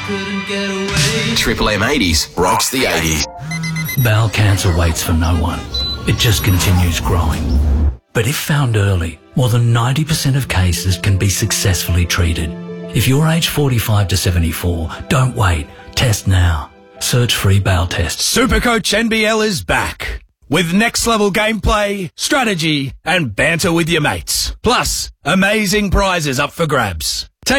Triple M 80s rocks the 80s. Bowel cancer waits for no one. It just continues growing. But if found early, more than 90% of cases can be successfully treated. If you're aged 45 to 74, don't wait. Test now. Search free bowel tests. Supercoach NBL is back with next level gameplay, strategy and banter with your mates. Plus, amazing prizes up for grabs.